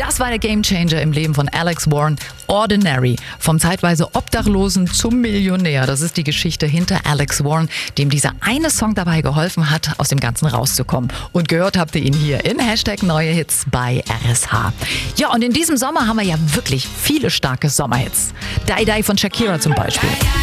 Das war der Gamechanger im Leben von Alex Warren. Ordinary. Vom zeitweise Obdachlosen zum Millionär. Das ist die Geschichte hinter Alex Warren, dem dieser eine Song dabei geholfen hat, aus dem Ganzen rauszukommen. Und gehört habt ihr ihn hier in #Neue Hits bei RSH. Ja, und in diesem Sommer haben wir ja wirklich viele starke Sommerhits. Die Die von Shakira zum Beispiel.